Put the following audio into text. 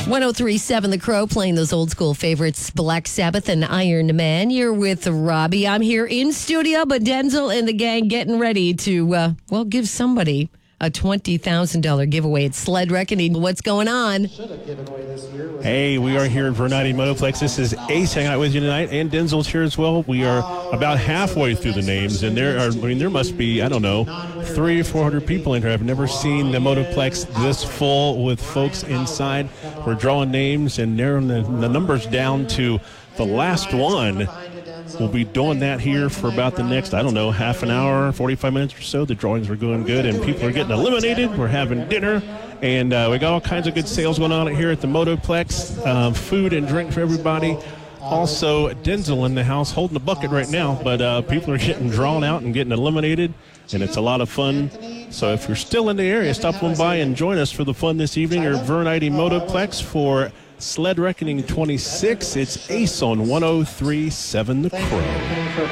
103.7 The Crow, playing those old school favorites, Black Sabbath and Iron Man. You're with Robbie. I'm here in studio, but Denzel and the gang getting ready to, give somebody a $20,000 giveaway at Sled Reckoning. What's going on? Hey, we are here in Vernite Motoplex. This is Ace hanging out with you tonight, and Denzel's here as well. We are about halfway through the names, and there must be, 300 or 400 people in here. I've never seen the Motoplex this full with folks inside. We're drawing names and narrowing the numbers down to the last one. We'll be doing that here for about the next, half an hour, 45 minutes or so. The drawings are going good, and people are getting eliminated. We're having dinner, and we got all kinds of good sales going on here at the Motoplex. Food and drink for everybody. Also, Denzel in the house holding the bucket right now, but people are getting drawn out and getting eliminated, and it's a lot of fun. So if you're still in the area, stop on by and join us for the fun this evening or Vernite Motoplex for Sled Reckoning 26. It's Ace on 103.7 The Crow.